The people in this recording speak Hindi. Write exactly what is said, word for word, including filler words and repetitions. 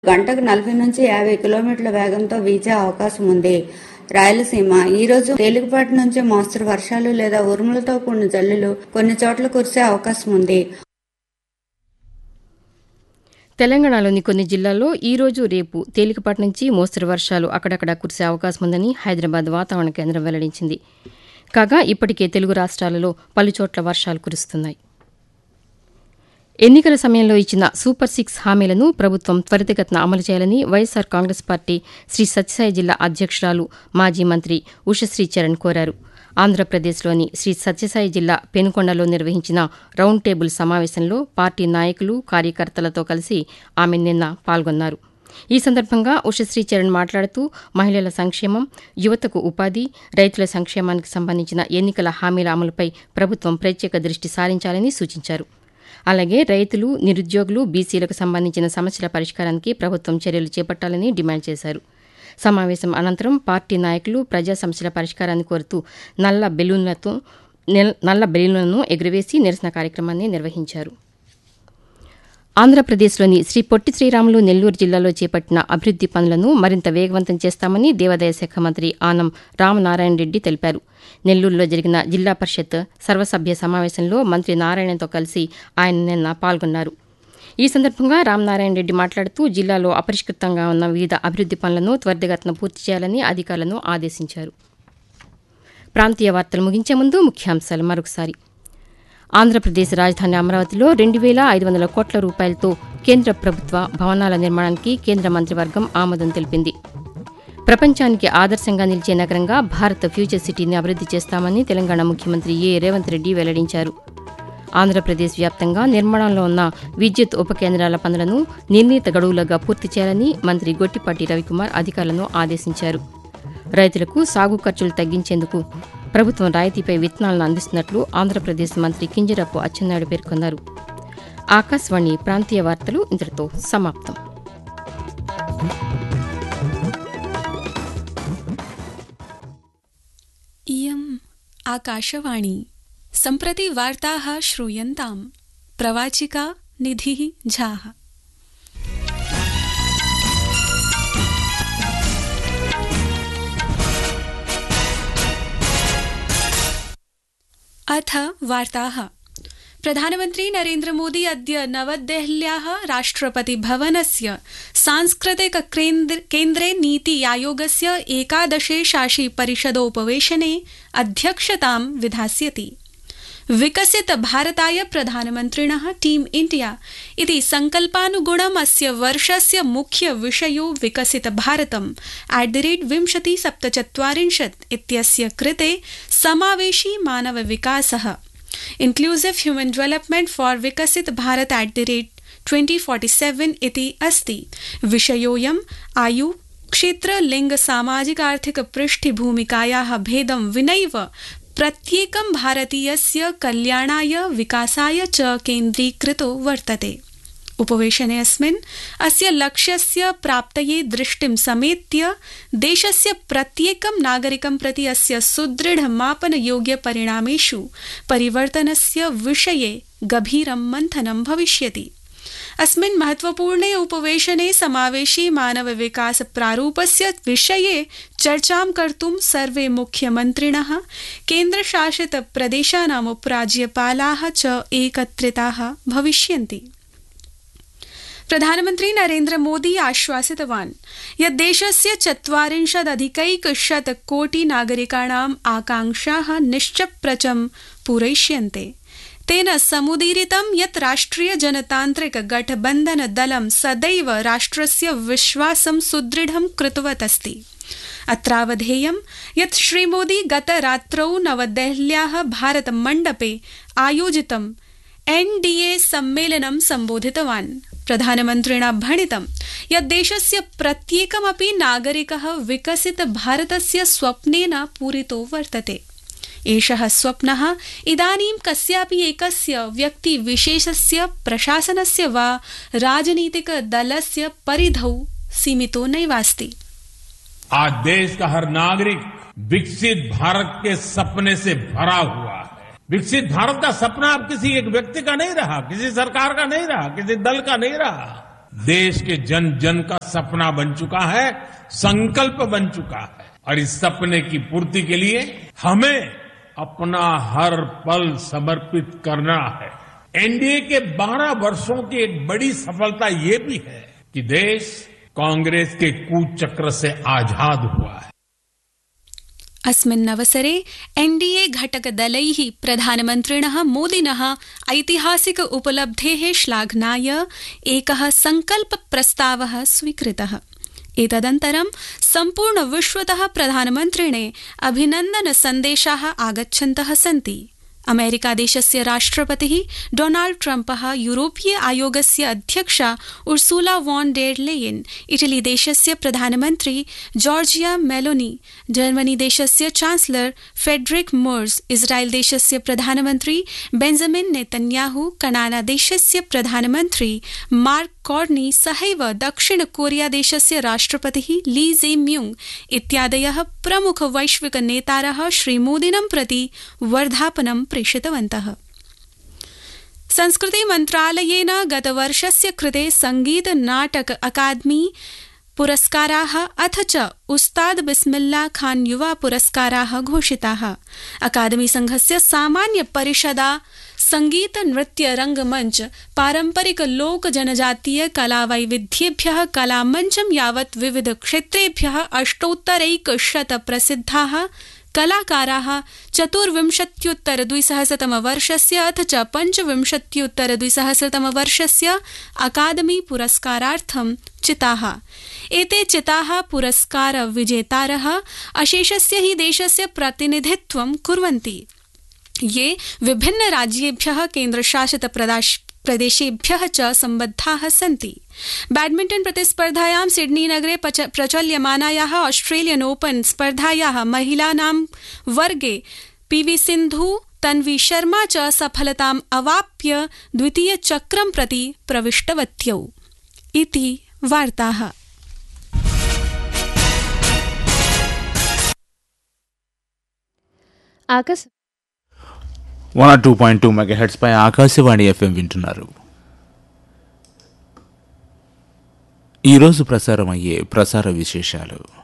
గంటకు నలభై నుంచి యాభై కిలోమీటర్ల వేగంతో వీచే అవకాశం ఉంది. రాయలసీమ ఈ రోజు తేలికపాటి నుంచి మోస్తరు వర్షాలు లేదా ఉరుములతో కూడిన జల్లులు కొన్ని చోట్ల కురిసే అవకాశం ఉంది. తెలంగాణలోని కొన్ని జిల్లాల్లో ఈ రోజు రేపు తేలికపాటి నుంచి మోస్తరు వర్షాలు అక్కడక్కడా కురిసే అవకాశం ఉందని హైదరాబాద్ వాతావరణ కేంద్రం వెల్లడించింది. కాగా ఇప్పటికే తెలుగు రాష్ట్రాలలో పలుచోట్ల వర్షాలు కురుస్తున్నాయి. ఎన్నికల సమయంలో ఇచ్చిన సూపర్ సిక్స్ హామీలను ప్రభుత్వం త్వరితగతిన అమలు చేయాలని వైఎస్సార్ కాంగ్రెస్ పార్టీ శ్రీ సత్యసాయి జిల్లా అధ్యక్షురాలు మాజీ మంత్రి ఉషశ్రీ చరణ్ కోరారు. ఆంధ్రప్రదేశ్లోని శ్రీ సత్యసాయి జిల్లా పెనుకొండలో నిర్వహించిన రౌండ్ టేబుల్ సమావేశంలో పార్టీ నాయకులు కార్యకర్తలతో కలిసి ఆమె నిన్న పాల్గొన్నారు. ఈ సందర్భంగా ఉషశ్రీ చరణ్ మాట్లాడుతూ మహిళల సంక్షేమం, యువతకు ఉపాధి, రైతుల సంక్షేమానికి సంబంధించిన ఎన్నికల హామీల అమలుపై ప్రభుత్వం ప్రత్యేక దృష్టి సారించాలని సూచించారు. అలాగే రైతులు, నిరుద్యోగులు, బీసీలకు సంబంధించిన సమస్యల పరిష్కారానికి ప్రభుత్వం చర్యలు చేపట్టాలని డిమాండ్ చేశారు. సమావేశం అనంతరం పార్టీ నాయకులు ప్రజా సమస్యల పరిష్కారాన్ని కోరుతూ నల్ల బెలూన్లతో నల్ల బెలూన్లను ఎగురవేసి నిరసన కార్యక్రమాన్ని నిర్వహించారు. ఆంధ్రప్రదేశ్లోని శ్రీ పొట్టి శ్రీరాములు నెల్లూరు జిల్లాలో చేపట్టిన అభివృద్ది పనులను మరింత వేగవంతం చేస్తామని దేవాదాయ శాఖ మంత్రి ఆనం రామనారాయణ రెడ్డి తెలిపారు. నెల్లూరులో జరిగిన జిల్లా పరిషత్ సర్వసభ్య సమావేశంలో మంత్రి నారాయణతో కలిసి ఆయన నిన్న పాల్గొన్నారు. ఈ సందర్భంగా రామనారాయణ రెడ్డి మాట్లాడుతూ జిల్లాలో అపరిష్కృతంగా ఉన్న వివిధ అభివృద్ది పనులను త్వరితగతిన పూర్తి చేయాలని అధికారులను ఆదేశించారు. ప్రాంతీయ వార్తలు ముగించే ముందు ముఖ్యాంశాలు మరొకసారి. ఆంధ్రప్రదేశ్ రాజధాని అమరావతిలో రెండు వేల ఐదు వందల కోట్ల రూపాయలతో కేంద్ర ప్రభుత్వ భవనాల నిర్మాణానికి కేంద్ర మంత్రివర్గం ఆమోదం తెలిపింది. ప్రపంచానికి ఆదర్శంగా నిలిచే నగరంగా భారత్ ఫ్యూచర్ సిటీని అభివృద్ది చేస్తామని తెలంగాణ ముఖ్యమంత్రి ఏ రేవంత్ రెడ్డి వెల్లడించారు. ఆంధ్రప్రదేశ్ వ్యాప్తంగా నిర్మాణంలో ఉన్న విద్యుత్ ఉప కేంద్రాల పనులను నిర్ణీత గడువులుగా పూర్తి చేయాలని మంత్రి గొట్టిపాటి రవికుమార్ అధికారులను ఆదేశించారు. రైతులకు సాగు ఖర్చులు తగ్గించేందుకు ప్రభుత్వం రాయితీపై విత్తనాలను అందిస్తున్నట్లు ఆంధ్రప్రదేశ్ మంత్రి కింజరాపు అచ్చెన్నాయుడు పేర్కొన్నారు. ఆకాశవాణి ప్రాంతీయ వార్తలు ఇంతటితో సమాప్తం. इयम् आकाशवाणी सम्प्रति वार्ताः श्रूयन्ताम् प्रवाचिका निधिः झाः। अथ वार्ताः। प्रधानमन्त्री नरेन्द्र मोदी अद्य नवदेहल्याः राष्ट्रपतिभवनस्य सांस्कृतिक केन्द्रे नीति आयोगस्य एकादशे शासी परिषदोपवेशने अध्यक्षतां विधास्यति। विकसित भारताय प्रधानमन्त्रिणः टीम इंडिया इति संकल्पानुगुणम् अस्य वर्षस्य मुख्य विषयो विकसित भारतम् एट द रेट विंशति सप्तचत्वारिंशत् इत्यस्य कृते समावेशी मानव विकासः इन्क्लूसिव ह्यूमन डेवलपमेंट फॉर विकसित Bharat at the rate twenty forty seven इति अस्ति। विषयोऽयम् आयु, क्षेत्र, लिंग, सामाजिक आर्थिक पृष्ठभूमिकायाः भेदं विनैव प्रत्येकं भारतीयस्य कल्याणाय विकासाय च केन्द्रीकृतो वर्तते। उपवेशने अस्मिन् अस्य लक्ष्यस्य प्राप्तये दृष्टिं समेत्य देशस्य प्रत्येकं नागरिकं प्रति अस्य सुदृढ मापनयोग्य परिणामेषु परिवर्तनस्य विषये गभीरं मन्थनं भविष्यति। अस्मिन् महत्वपूर्णे उपवेशने समावेशी मानव विकास प्रारूपस्य विषये चर्चां कर्तुं सर्वे मुख्यमन्त्रिणः, केन्द्रशासित प्रदेशानाम् उपराज्यपालाः च एकत्रिताः भविष्यन्ति। प्रधानमन्त्री नरेन्द्र मोदी आश्वासितवान् यत् देशस्य चत्वारिंशदधिकैकशत कोटि नागरिकाणाम् आकांक्षाः निश्चप्रचं पूरयिष्यन्ते। तेन समुदीरितं यत् राष्ट्रिय जनतान्त्रिक गठबन्धन दलं सदैव राष्ट्रस्य विश्वासं सुदृढं कृतवत् अस्ति। अत्रावधेयं यत् श्रीमोदी गतरात्रौ नवदेहल्याः भारत मण्डपे आयोजितं एनडीए सम्मेलनं सम्बोधितवान्। प्रधानमन्त्रिणा भणितं यत् देशस्य प्रत्येकमपि नागरिकः विकसित भारतस्य स्वप्नेन पूरितो वर्तते। एषः स्वप्नः इदानीं कस्यापि एकस्य व्यक्तिविशेषस्य, प्रशासनस्य वा राजनीतिक दलस्य परिधौ सीमितो नैवास्ति। आज देश का हर नागरिक विकसित भारत के सपने से भरा हुआ है। विकसित भारत का सपना अब किसी एक व्यक्ति का नहीं रहा, किसी सरकार का नहीं रहा, किसी दल का नहीं रहा। देश के जन जन का सपना बन चुका है, संकल्प बन चुका है और इस सपने की पूर्ति के लिए हमें अपना हर पल समर्पित करना है। एनडीए के बारह वर्षों की एक बड़ी सफलता ये भी है कि देश कांग्रेस के कूचक्र से आजाद हुआ है। अस्मिन्नवसरे एनडीए घटकदलैः प्रधानमन्त्रिणः मोदिनः ऐतिहासिक उपलब्धेः श्लाघनाय एकः सङ्कल्प प्रस्तावः स्वीकृतः। एतदनन्तरं सम्पूर्ण विश्वतः प्रधानमन्त्रिणे अभिनन्दन सन्देशाः आगच्छन्तः सन्ति। अमेरिका देशस्य राष्ट्रपतिः डोनाल्ड ट्रम्पः, यूरोपीय आयोगस्य अध्यक्षा Ursula von der Leyen, Italy देशस्य प्रधानमन्त्री जॉर्जिया मेलोनी, जर्मनी देशस्य चांसलर फेडरिक मोर्स, इस्राएल देशस्य प्रधानमन्त्री बेंजामिन नेतन्याहू, कनाडा देशस्य प्रधानमन्त्री मार्क कॉर्नी सहैव दक्षिण कोरिया देशस्य राष्ट्रपतिः ली जे म्यूंग इत्यादयः प्रमुख वैश्विक नेतारः श्रीमोदिनं प्रति वर्धापनं प्रेषितवन्तः। संस्कृति मन्त्रालयेन गतवर्षस्य कृते संगीत नाटक अकादमी पुरस्काराः अथ च उस्ताद बिस्मिल्ला खान युवा पुरस्काराः घोषिताः। अकादमी संघस्य सामान्य परिषदा संगीत नृत्य रंगमंच पारंपरिक लोक जनजातीय कला वैविध्येभ्यः कलामंचं यावत् विविध क्षेत्रेभ्यः अष्टोत्तरैकशत प्रसिद्धाः कलाकाराः चतुर्विंशत्युत्तर द्विसहस्रतमवर्षस्य अथ च पञ्चविंशत्युत्तर द्विसहस्रतमवर्षस्य अकादमी पुरस्कारार्थं चिताः। एते चिताः पुरस्कार विजेतारः अशेषस्य हि देशस्य प्रतिनिधित्वं कुर्वन्ति, ये विभिन्न राज्येभ्यः केन्द्रशासित प्रदेशेभ्यः च सम्बद्धाः सन्ति। बैडमिंटन प्रतिस्पर्धायां सिडनी नगरे प्रचल्यमानायाः ऑस्ट्रेलियन ओपन स्पर्धायाः महिलानां वर्गे पीवी सिन्धु तन्वी शर्मा च सफलताम् अवाप्य द्वितीय चक्रं प्रति प्रविष्टवत्यौ। इति वार्ताः। ఆకాశ one two point two megahertz పై ఆకాశవాణి ఎఫ్ఎం వింటున్నారు. ఈరోజు ప్రసారం అయ్యే ప్రసార విశేషాలు.